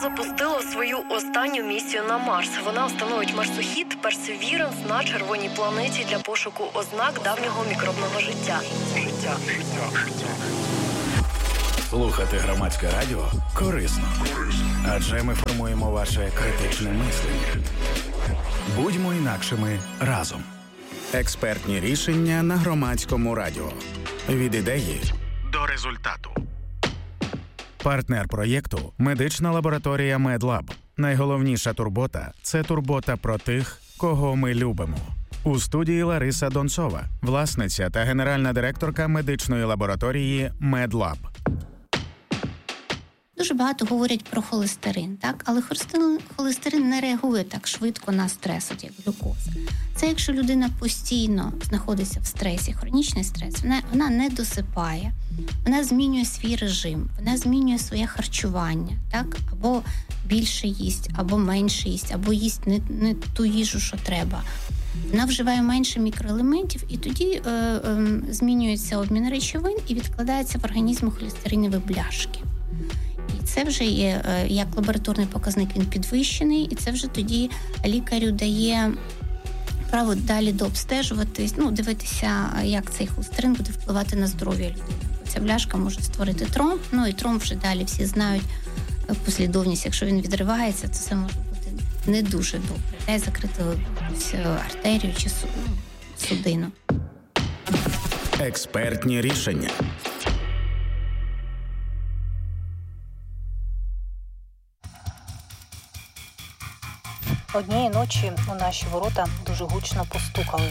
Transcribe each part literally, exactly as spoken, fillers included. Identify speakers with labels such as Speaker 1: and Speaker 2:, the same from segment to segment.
Speaker 1: запустила свою останню місію на Марс. Вона встановить марсохід Персевіранс на червоній планеті для пошуку ознак давнього мікробного життя. Життя.
Speaker 2: Слухати Громадське радіо корисно. Адже ми формуємо ваше критичне мислення. Будьмо інакшими разом. Експертні рішення на Громадському радіо. Від ідеї до результату. Партнер проєкту – медична лабораторія MedLab. Найголовніша турбота – це турбота про тих, кого ми любимо. У студії Лариса Донцова, власниця та генеральна директорка медичної лабораторії MedLab.
Speaker 3: Дуже багато говорять про холестерин, так? Але холестерин, холестерин не реагує так швидко на стрес, от як глюкоза. Це якщо людина постійно знаходиться в стресі, хронічний стрес, вона, вона не досипає, вона змінює свій режим, вона змінює своє харчування, так? Або більше їсть, або менше їсть, або їсть не, не ту їжу, що треба. Вона вживає менше мікроелементів, і тоді е, е, змінюється обмін речовин і відкладається в організмі холестеринові бляшки. Це вже є, як лабораторний показник, він підвищений, і це вже тоді лікарю дає право далі дообстежувати, ну, дивитися, як цей холестерин буде впливати на здоров'я людини. Ця бляшка може створити тромб, ну і тромб вже далі всі знають послідовність. Якщо він відривається, то це може бути не дуже добре. Дай закрити артерію чи судину.
Speaker 2: Експертні рішення.
Speaker 4: Однієї ночі у наші ворота дуже гучно постукали.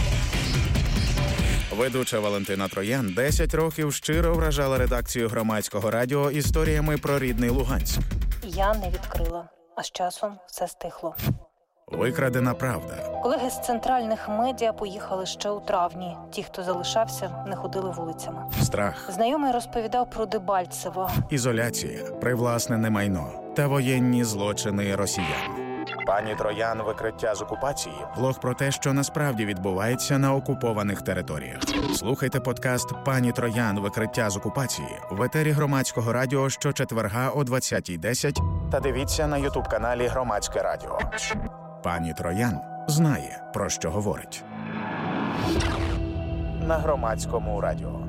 Speaker 2: Ведуча Валентина Троян десять років щиро вражала редакцію Громадського радіо історіями про рідний Луганськ.
Speaker 4: Я не відкрила, а з часом все стихло.
Speaker 2: Викрадена правда.
Speaker 4: Колеги з центральних медіа поїхали ще у травні. Ті, хто залишався, не ходили вулицями.
Speaker 2: Страх.
Speaker 4: Знайомий розповідав про Дебальцево.
Speaker 2: Ізоляція, привласнене майно та воєнні злочини росіян. Пані Троян. Викриття з окупації. Влог про те, що насправді відбувається на окупованих територіях. Слухайте подкаст «Пані Троян. Викриття з окупації» в етері Громадського радіо щочетверга о двадцятій десять та дивіться на ютуб-каналі Громадське радіо. Пані Троян знає, про що говорить. На Громадському радіо.